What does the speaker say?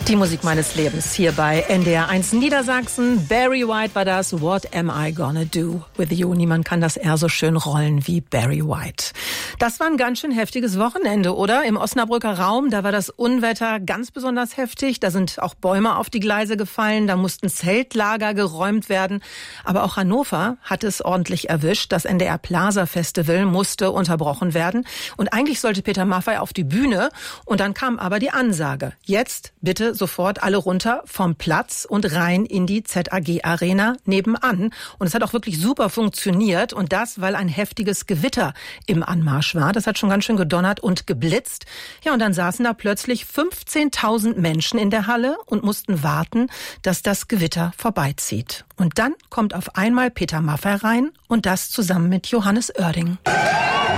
Die Musik meines Lebens hier bei NDR 1 Niedersachsen. Barry White war das. What am I gonna do with you? Niemand kann das R so schön rollen wie Barry White. Das war ein ganz schön heftiges Wochenende, oder? Im Osnabrücker Raum, da war das Unwetter ganz besonders heftig. Da sind auch Bäume auf die Gleise gefallen. Da mussten Zeltlager geräumt werden. Aber auch Hannover hat es ordentlich erwischt. Das NDR Plaza Festival musste unterbrochen werden. Und eigentlich sollte Peter Maffay auf die Bühne. Und dann kam aber die Ansage. Jetzt bitte sofort alle runter vom Platz und rein in die ZAG Arena nebenan. Und es hat auch wirklich super funktioniert. Und das, weil ein heftiges Gewitter im Anmarsch war. Das hat schon ganz schön gedonnert und geblitzt. Ja, und dann saßen da plötzlich 15.000 Menschen in der Halle und mussten warten, dass das Gewitter vorbeizieht. Und dann kommt auf einmal Peter Maffay rein und das zusammen mit Johannes Oerding.